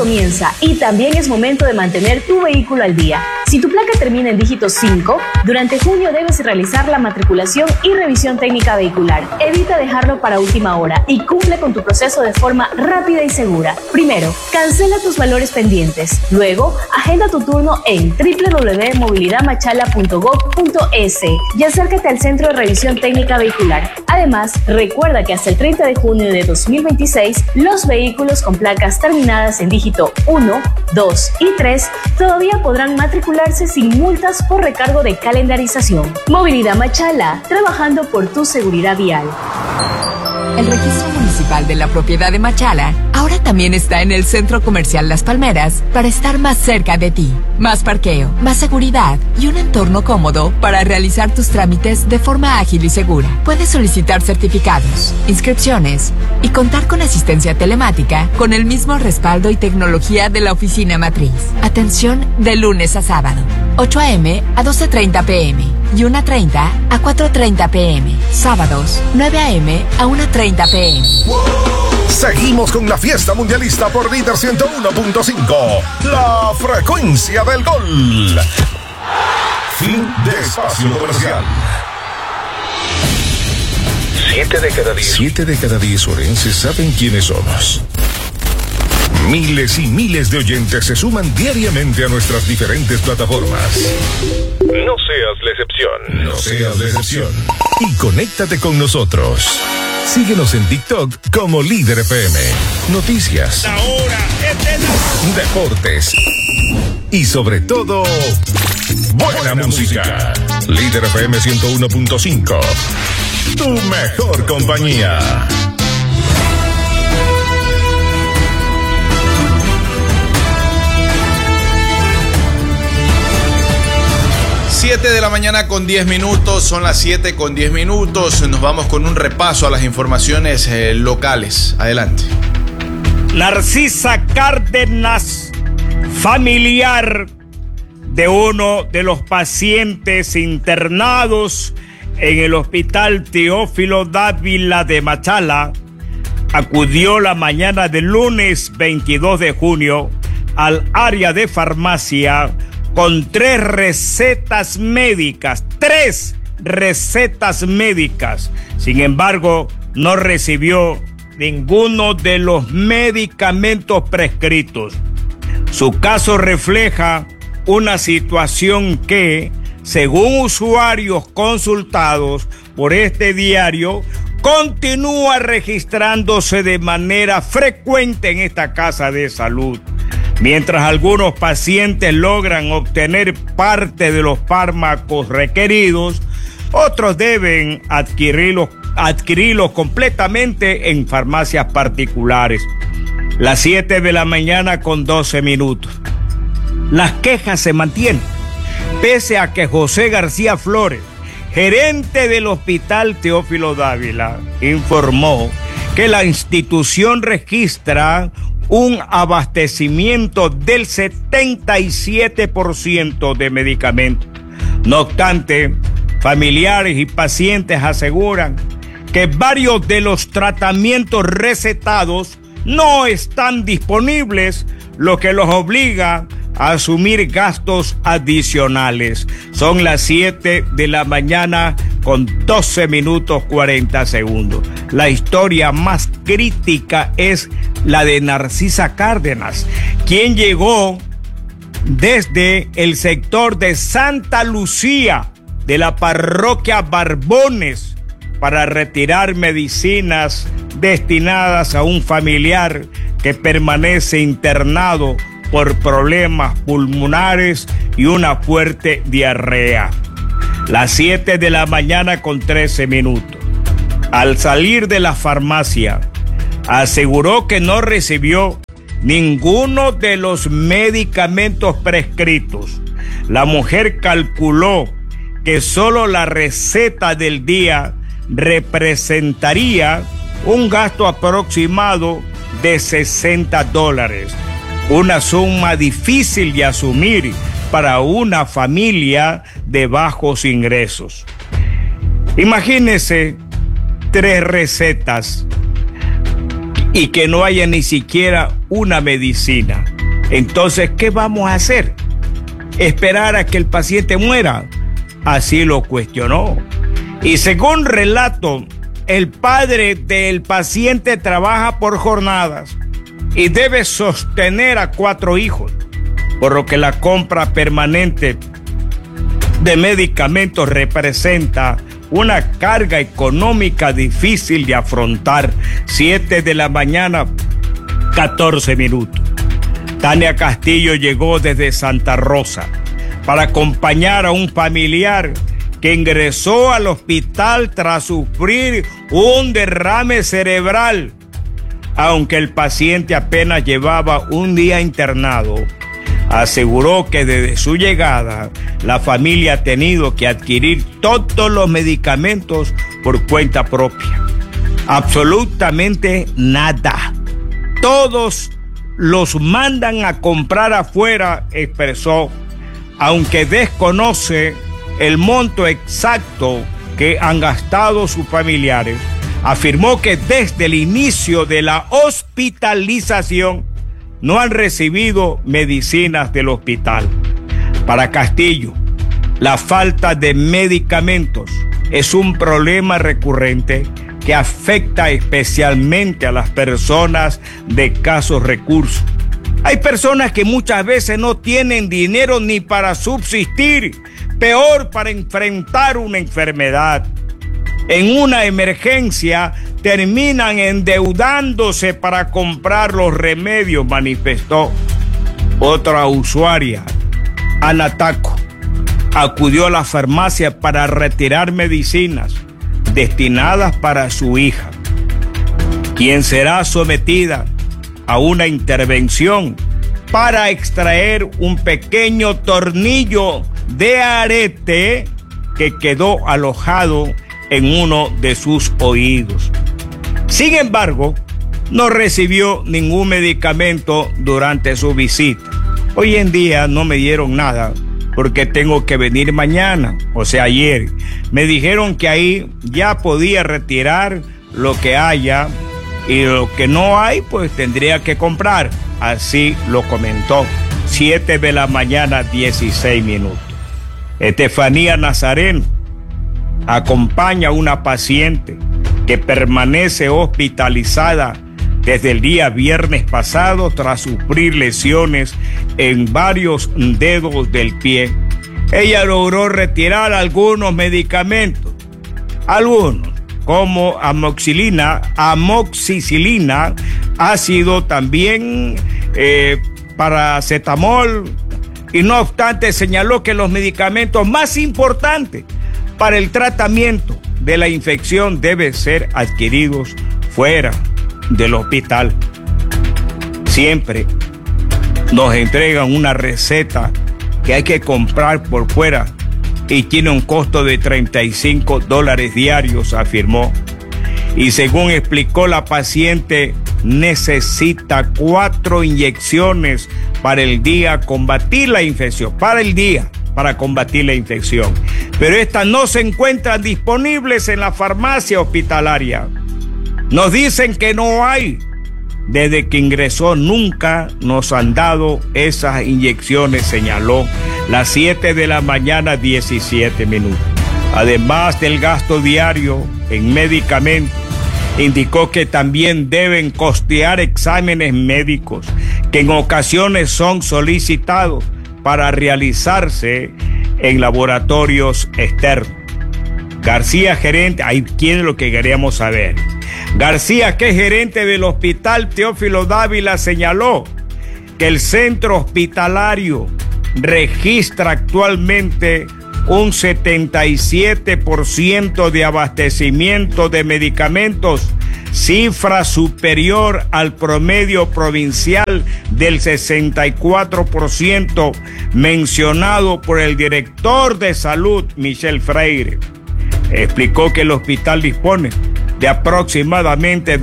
comienza y también es momento de mantener tu vehículo al día. Si tu placa termina en dígito 5, durante junio debes realizar la matriculación y revisión técnica vehicular. Evita dejarlo para última hora y cumple con tu proceso de forma rápida y segura. Primero, cancela tus valores pendientes. Luego, agenda tu turno en www.movilidadmachala.gov.es y acércate al Centro de Revisión Técnica Vehicular. Además, recuerda que hasta el 30 de junio de 2026, los vehículos con placas terminadas en dígito 1, 2 y 3 todavía podrán matricularse sin multas por recargo de calendarización. Movilidad Machala, trabajando por tu seguridad vial. El registro municipal de la propiedad de Machala ahora también está en el Centro Comercial Las Palmeras para estar más cerca de ti. Más parqueo, más seguridad y un entorno cómodo para realizar tus trámites de forma ágil y segura. Puedes solicitar certificados, inscripciones y contar con asistencia telemática con el mismo respaldo y tecnología de la oficina matriz. Atención de lunes a sábado, 8 a.m. a 12:30 p.m. y 1:30 a 4:30 p.m. Sábados, 9 a.m. a 1:30 p.m. Seguimos con la fiesta mundialista por Líder 101.5. La frecuencia del gol. Fin de espacio comercial. 7 de cada 10 orenses saben quiénes somos. Miles y miles de oyentes se suman diariamente a nuestras diferentes plataformas. No seas la excepción. Y conéctate con nosotros. Síguenos en TikTok como Líder FM. Noticias, deportes y sobre todo, buena música. Líder FM 101.5. Tu mejor compañía. 7 de la mañana con 10 minutos, son las 7 con 10 minutos. Nos vamos con un repaso a las informaciones locales. Adelante. Narcisa Cárdenas, familiar de uno de los pacientes internados en el Hospital Teófilo Dávila de Machala, acudió la mañana del lunes 22 de junio al área de farmacia con 3 recetas médicas. Sin embargo, no recibió ninguno de los medicamentos prescritos. Su caso refleja una situación que, según usuarios consultados por este diario, continúa registrándose de manera frecuente en esta casa de salud. Mientras algunos pacientes logran obtener parte de los fármacos requeridos, otros deben adquirirlos completamente en farmacias particulares. Las 7 de la mañana con 12 minutos. Las quejas se mantienen, pese a que José García Flores, gerente del Hospital Teófilo Dávila, informó que la institución registra un abastecimiento del 77% de medicamentos. No obstante, familiares y pacientes aseguran que varios de los tratamientos recetados no están disponibles, lo que los obliga a asumir gastos adicionales. Son las 7 de la mañana con 12 minutos 40 segundos. La historia más crítica es la de Narcisa Cárdenas, quien llegó desde el sector de Santa Lucía de la parroquia Barbones para retirar medicinas destinadas a un familiar que permanece internado por problemas pulmonares y una fuerte diarrea. Las 7 de la mañana con 13 minutos. Al salir de la farmacia, aseguró que no recibió ninguno de los medicamentos prescritos. La mujer calculó que solo la receta del día representaría un gasto aproximado de $60, una suma difícil de asumir para una familia de bajos ingresos. Imagínese 3 recetas y que no haya ni siquiera una medicina. Entonces, ¿qué vamos a hacer? ¿Esperar a que el paciente muera? Así lo cuestionó. Y según relato, el padre del paciente trabaja por jornadas y debe sostener a 4 hijos, por lo que la compra permanente de medicamentos representa una carga económica difícil de afrontar. 7 de la mañana, 14 minutos. Tania Castillo llegó desde Santa Rosa para acompañar a un familiar que ingresó al hospital tras sufrir un derrame cerebral. Aunque el paciente apenas llevaba un día internado, aseguró que desde su llegada la familia ha tenido que adquirir todos los medicamentos por cuenta propia. Absolutamente nada. Todos los mandan a comprar afuera, expresó, aunque desconoce el monto exacto que han gastado sus familiares. Afirmó que desde el inicio de la hospitalización no han recibido medicinas del hospital. Para Castillo, la falta de medicamentos es un problema recurrente que afecta especialmente a las personas de escasos recursos. Hay personas que muchas veces no tienen dinero ni para subsistir, peor para enfrentar una enfermedad. En una emergencia terminan endeudándose para comprar los remedios, manifestó. Otra usuaria, Ana Taco, acudió a la farmacia para retirar medicinas destinadas para su hija, quien será sometida a una intervención para extraer un pequeño tornillo de arete que quedó alojado en uno de sus oídos. Sin embargo, no recibió ningún medicamento durante su visita. Hoy en día no me dieron nada porque tengo que venir mañana, o sea, ayer. Me dijeron que ahí ya podía retirar lo que haya y lo que no hay, pues tendría que comprar. Así lo comentó. 7 de la mañana, 16 minutos. Estefanía Nazareno acompaña a una paciente que permanece hospitalizada desde el día viernes pasado tras sufrir lesiones en varios dedos del pie. Ella logró retirar algunos medicamentos, algunos como amoxicilina, ácido también, paracetamol, y no obstante señaló que los medicamentos más importantes para el tratamiento de la infección deben ser adquiridos fuera del hospital. Siempre nos entregan una receta que hay que comprar por fuera y tiene un costo de $35 diarios, afirmó. Y según explicó, la paciente necesita 4 inyecciones para el día combatir la infección, para combatir la infección. Pero estas no se encuentran disponibles en la farmacia hospitalaria. Nos dicen que no hay. Desde que ingresó nunca nos han dado esas inyecciones, señaló. Las 7 de la mañana, 17 minutos. Además del gasto diario en medicamentos, indicó que también deben costear exámenes médicos que en ocasiones son solicitados para realizarse en laboratorios externos. García, gerente, ahí tiene lo que queríamos saber. García, que es gerente del Hospital Teófilo Dávila, señaló que el centro hospitalario registra actualmente un 77% de abastecimiento de medicamentos, cifra superior al promedio provincial del 64% mencionado por el director de salud, Michel Freire. Explicó que el hospital dispone de aproximadamente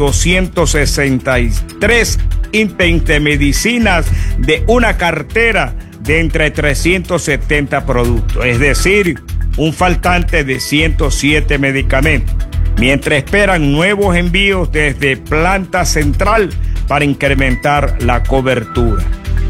263 medicinas de una cartera de entre 370 productos, es decir, un faltante de 107 medicamentos, mientras esperan nuevos envíos desde planta central para incrementar la cobertura.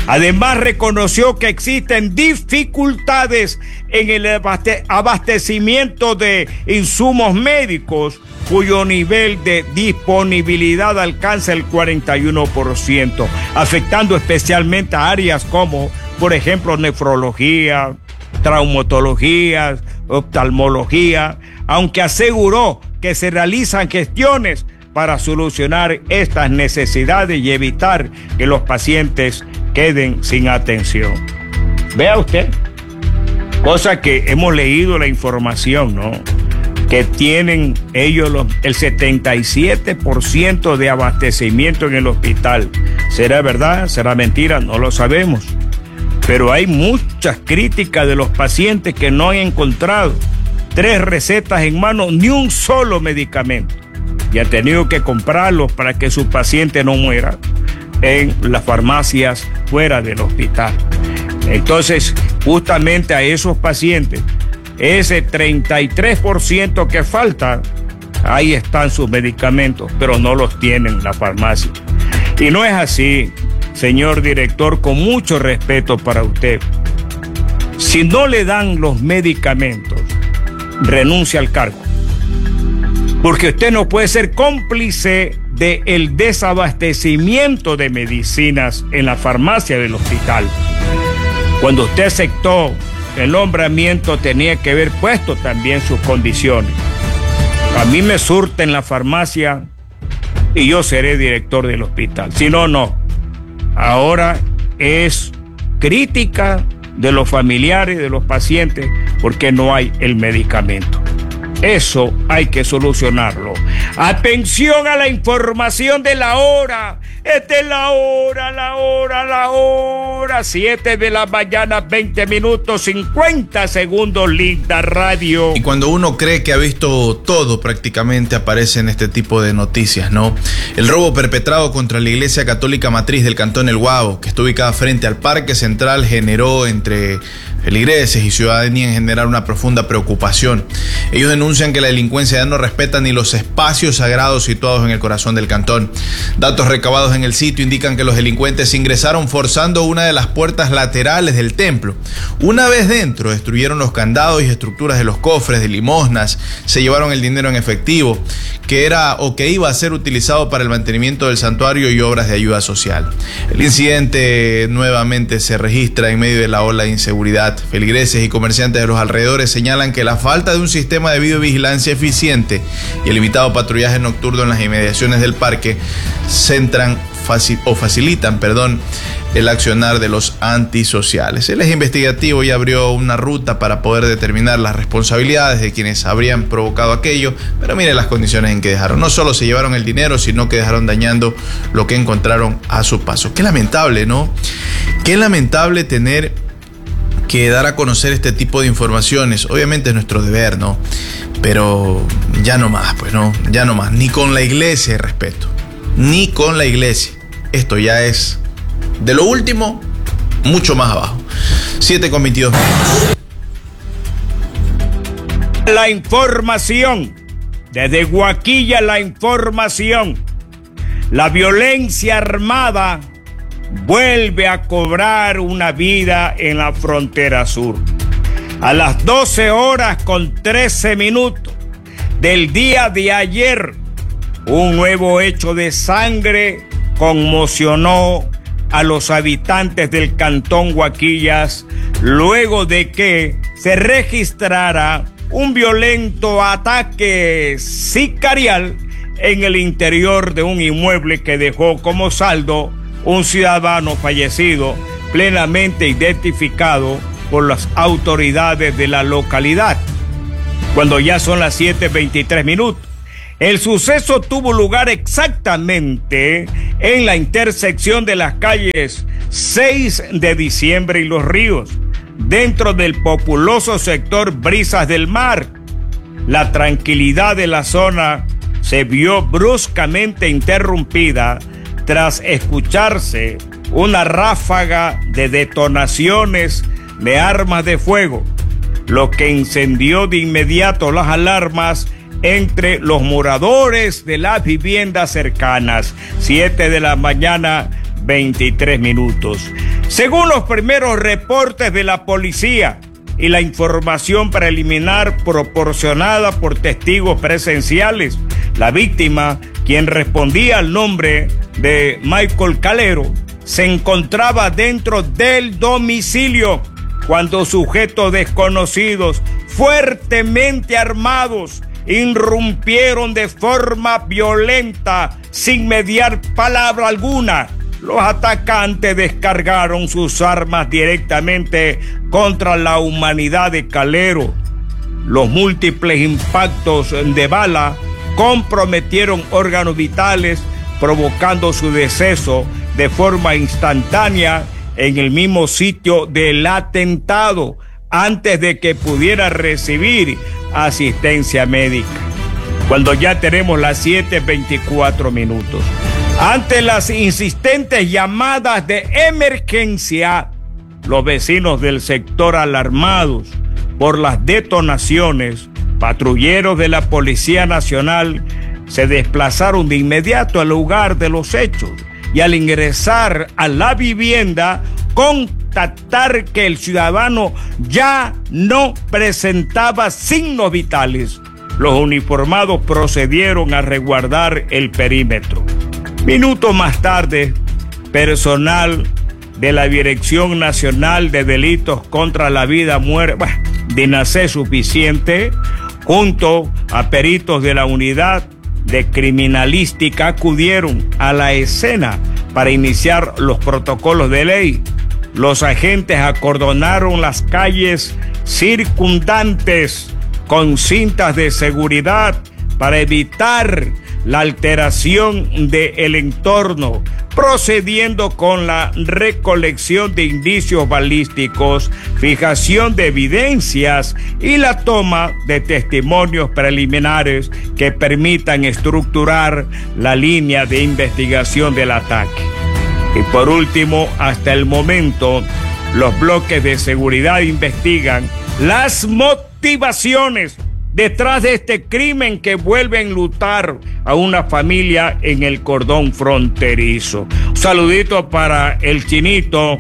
Además, reconoció que existen dificultades en el abastecimiento de insumos médicos, cuyo nivel de disponibilidad alcanza el 41%, afectando especialmente a áreas como, por ejemplo, nefrología, traumatología, oftalmología, aunque aseguró que se realizan gestiones para solucionar estas necesidades y evitar que los pacientes queden sin atención. Vea usted, cosa que hemos leído la información, ¿no? Que tienen ellos el 77% de abastecimiento en el hospital. ¿Será verdad? ¿Será mentira? No lo sabemos. Pero hay muchas críticas de los pacientes que no han encontrado 3 recetas en mano ni un solo medicamento. Y han tenido que comprarlos para que su paciente no muera en las farmacias fuera del hospital. Entonces, justamente a esos pacientes, ese 33% que falta, ahí están sus medicamentos, pero no los tienen en la farmacia. Y no es así, señor director, con mucho respeto para usted. Si no le dan los medicamentos, renuncia al cargo. Porque usted no puede ser cómplice del desabastecimiento de medicinas en la farmacia del hospital. Cuando usted aceptó el nombramiento, tenía que haber puesto también sus condiciones. A mí me surten la farmacia y yo seré director del hospital. Si no, no. Ahora es crítica de los familiares, de los pacientes, porque no hay el medicamento. Eso hay que solucionarlo. Atención a la información de la hora. Esta es la hora. 7 de la mañana, 20 minutos, 50 segundos, linda radio. Y cuando uno cree que ha visto todo, prácticamente aparecen este tipo de noticias, ¿no? El robo perpetrado contra la Iglesia Católica Matriz del Cantón El Guabo, que está ubicada frente al Parque Central, generó entre feligreses y ciudadanía en general una profunda preocupación. Ellos denuncian que la delincuencia ya no respeta ni los espacios sagrados situados en el corazón del cantón. Datos recabados en el sitio indican que los delincuentes ingresaron forzando una de las puertas laterales del templo. Una vez dentro, destruyeron los candados y estructuras de los cofres de limosnas, se llevaron el dinero en efectivo, que era o que iba a ser utilizado para el mantenimiento del santuario y obras de ayuda social. El incidente nuevamente se registra en medio de la ola de inseguridad. Feligreses y comerciantes de los alrededores señalan que la falta de un sistema de videovigilancia eficiente y el limitado patrullaje nocturno en las inmediaciones del parque facilitan el accionar de los antisociales. El eje investigativo ya abrió una ruta para poder determinar las responsabilidades de quienes habrían provocado aquello, pero mire las condiciones en que dejaron. No solo se llevaron el dinero, sino que dejaron dañando lo que encontraron a su paso. Qué lamentable, ¿no? Qué lamentable tener que dar a conocer este tipo de informaciones. Obviamente es nuestro deber, ¿no? Pero ya no más, pues no, ya no más. Ni con la iglesia hay respeto. Ni con la iglesia. Esto ya es de lo último, mucho más abajo. 7:22. La información. Desde Guaquilla, la información. La violencia armada vuelve a cobrar una vida en la frontera sur. A las 12:13 del día de ayer, un nuevo hecho de sangre conmocionó a los habitantes del cantón Guaquillas luego de que se registrara un violento ataque sicarial en el interior de un inmueble que dejó como saldo un ciudadano fallecido plenamente identificado por las autoridades de la localidad. Cuando ya son las 7:23, el suceso tuvo lugar exactamente en la intersección de las calles 6 de Diciembre y Los Ríos, dentro del populoso sector Brisas del Mar. La tranquilidad de la zona se vio bruscamente interrumpida tras escucharse una ráfaga de detonaciones de armas de fuego, lo que incendió de inmediato las alarmas entre los moradores de las viviendas cercanas. 7 de la mañana, 23 minutos. Según los primeros reportes de la policía y la información preliminar proporcionada por testigos presenciales, la víctima, quien respondía al nombre de Michael Calero, se encontraba dentro del domicilio cuando sujetos desconocidos, fuertemente armados, irrumpieron de forma violenta, sin mediar palabra alguna. Los atacantes descargaron sus armas directamente contra la humanidad de Calero. Los múltiples impactos de bala comprometieron órganos vitales, provocando su deceso de forma instantánea en el mismo sitio del atentado, antes de que pudiera recibir asistencia médica. Cuando ya tenemos las 7:24. Ante las insistentes llamadas de emergencia, los vecinos del sector, alarmados por las detonaciones, patrulleros de la Policía Nacional se desplazaron de inmediato al lugar de los hechos y al ingresar a la vivienda constatar que el ciudadano ya no presentaba signos vitales. Los uniformados procedieron a resguardar el perímetro. Minutos más tarde, personal de la Dirección Nacional de Delitos contra la Vida, DINASE suficiente, junto a peritos de la Unidad de Criminalística, acudieron a la escena para iniciar los protocolos de ley. Los agentes acordonaron las calles circundantes con cintas de seguridad para evitar la alteración del entorno, procediendo con la recolección de indicios balísticos, fijación de evidencias y la toma de testimonios preliminares que permitan estructurar la línea de investigación del ataque. Y por último, hasta el momento, los bloques de seguridad investigan las motivaciones detrás de este crimen que vuelve a enlutar a una familia en el cordón fronterizo. Un saludito para el Chinito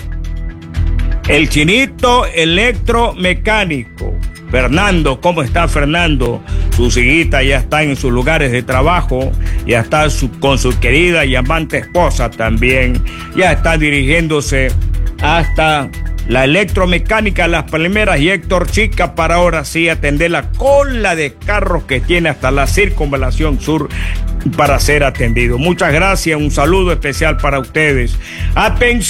electromecánico. Fernando, ¿cómo está Fernando? Sus hijitas ya están en sus lugares de trabajo, ya está con su querida y amante esposa también, ya está dirigiéndose hasta la electromecánica Las Palmeras y Héctor Chica para ahora sí atender la cola de carros que tiene hasta la Circunvalación Sur para ser atendido. Muchas gracias, un saludo especial para ustedes. Atención.